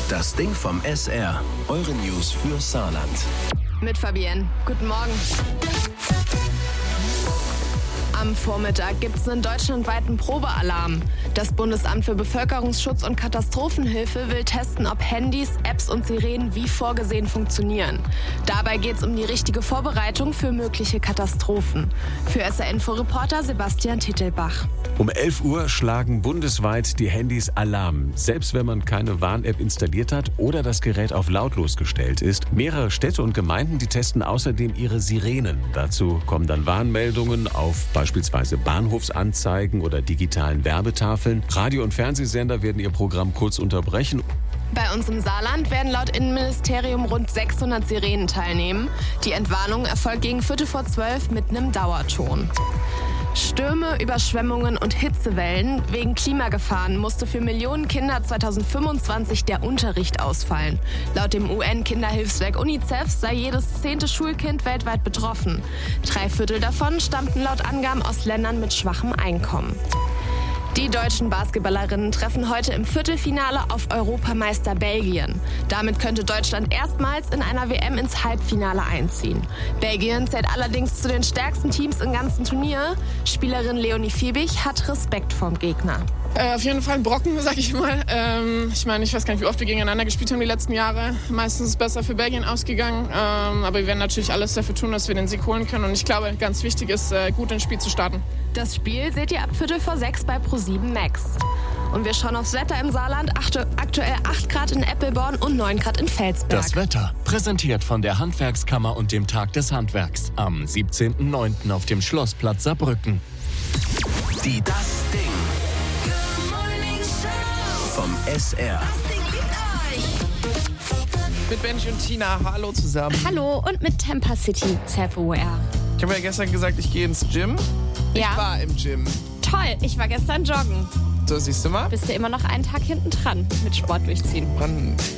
Das Ding vom SR. Eure News für Saarland. Mit Fabienne. Guten Morgen. Am Vormittag gibt es einen deutschlandweiten Probealarm. Das Bundesamt für Bevölkerungsschutz und Katastrophenhilfe will testen, ob Handys, Apps und Sirenen wie vorgesehen funktionieren. Dabei geht es um die richtige Vorbereitung für mögliche Katastrophen. Für SR-Info-Reporter Sebastian Tittelbach. Um 11 Uhr schlagen bundesweit die Handys Alarm, selbst wenn man keine Warn-App installiert hat oder das Gerät auf lautlos gestellt ist. Mehrere Städte und Gemeinden, die testen außerdem ihre Sirenen. Dazu kommen dann Warnmeldungen auf beispielsweise Bahnhofsanzeigen oder digitalen Werbetafeln. Radio- und Fernsehsender werden ihr Programm kurz unterbrechen. Bei uns im Saarland werden laut Innenministerium rund 600 Sirenen teilnehmen. Die Entwarnung erfolgt gegen 11:45 mit einem Dauerton. Stürme, Überschwemmungen und Hitzewellen. Wegen Klimagefahren musste für Millionen Kinder 2025 der Unterricht ausfallen. Laut dem UN-Kinderhilfswerk UNICEF sei jedes 10. Schulkind weltweit betroffen. 3/4 davon stammten laut Angaben aus Ländern mit schwachem Einkommen. Die deutschen Basketballerinnen treffen heute im Viertelfinale auf Europameister Belgien. Damit könnte Deutschland erstmals in einer WM ins Halbfinale einziehen. Belgien zählt allerdings zu den stärksten Teams im ganzen Turnier. Spielerin Leonie Fiebig hat Respekt vorm Gegner. Auf jeden Fall ein Brocken, sag ich mal. Ich weiß gar nicht, wie oft wir gegeneinander gespielt haben die letzten Jahre. Meistens ist es besser für Belgien ausgegangen. Aber wir werden natürlich alles dafür tun, dass wir den Sieg holen können. Und ich glaube, ganz wichtig ist, gut ins Spiel zu starten. Das Spiel seht ihr ab 5:45 bei ProSieben Max. Und wir schauen aufs Wetter im Saarland. Aktuell 8 Grad in Eppelborn und 9 Grad in Felsberg. Das Wetter, präsentiert von der Handwerkskammer und dem Tag des Handwerks. Am 17.09. auf dem Schlossplatz Saarbrücken. Die Das Ding vom SR. Mit Benji und Tina, hallo zusammen. Hallo und mit Temper City Self-Aware. Ich habe ja gestern gesagt, ich gehe ins Gym. Ja. Ich war im Gym. Toll, ich war gestern joggen. So, siehst du mal? Bist du immer noch einen Tag hinten dran mit Sport durchziehen? Mann.